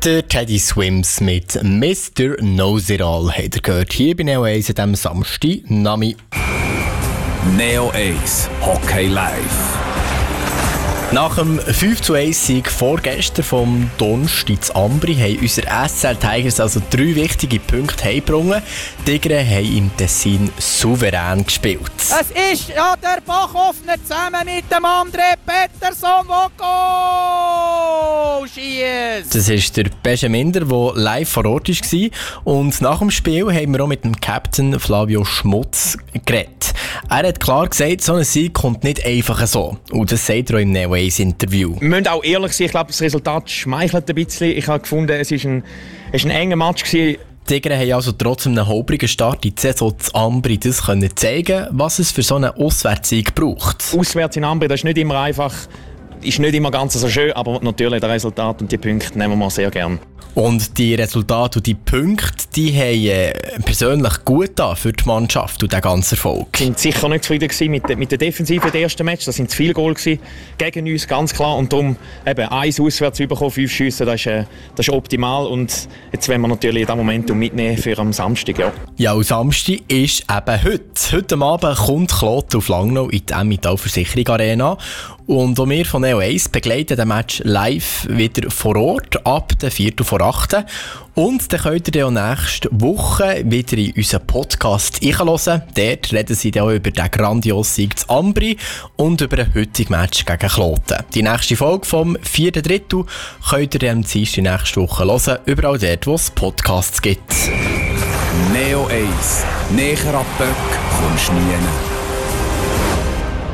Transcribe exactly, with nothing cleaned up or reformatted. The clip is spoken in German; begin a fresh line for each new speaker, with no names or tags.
Der Teddy Swims mit Mister Knows It All hat er gehört hier bei Neo eins an diesem Samstag. Nami.
Neo eins Hockey Live.
Nach dem fünf zu eins Sieg vorgestern vom Donnerstag in Ambri haben unsere S C L Tigers also drei wichtige Punkte heimgebracht. Die Tigers haben im Tessin souverän gespielt.
Es ist ja der Bachhoffner zusammen mit dem André Pettersson, der Goal schiesst.
Das ist der Benjaminder, der live vor Ort war. Und nach dem Spiel haben wir auch mit dem Captain Flavio Schmutz geredet. Er hat klar gesagt, so ein Sieg kommt nicht einfach so. Und das sagt er auch im Neo eins Interview.
Wir müssen auch ehrlich sein, ich glaube, das Resultat schmeichelt ein bisschen. Ich habe gefunden, es war ein, ein enger Match gewesen.
Die Tigers haben also trotz einem holprigen Start in die Saison zu Ambri das können zeigen, was es für so einen Auswärtssieg braucht.
Auswärts in Ambri, das ist nicht immer einfach, ist nicht immer ganz so schön, aber natürlich das Resultat und die Punkte nehmen wir sehr gerne.
Und die Resultate und die Punkte, die haben äh, persönlich gut an für die Mannschaft und den ganzen Erfolg.
Wir waren sicher nicht zufrieden mit der, mit der Defensive des ersten Match. Das waren zu viele Goal gegen uns, ganz klar. Und darum eben eins auswärts bekommen, fünf Schüsse, das ist, äh, das ist optimal. Und jetzt wollen wir natürlich das Momentum mitnehmen für am Samstag. Ja,
ja und Samstag ist eben heute. Heute Abend kommt Kloten auf Langnau in die Emmental Versicherung Arena. Und auch wir von Neo eins begleiten den Match live wieder vor Ort ab der vierten vor achten. Und dann könnt ihr dann auch nächste Woche wieder in unseren Podcast reinhören. Dort reden sie dann auch über den grandiosen Sieg zu Ambri und über den heutigen Match gegen Kloten. Die nächste Folge vom vierten Drittel könnt ihr dann am Dienstag nächste Woche hören, überall dort, wo es Podcasts gibt.
Neo eins. Näher an Böck kommst du nie.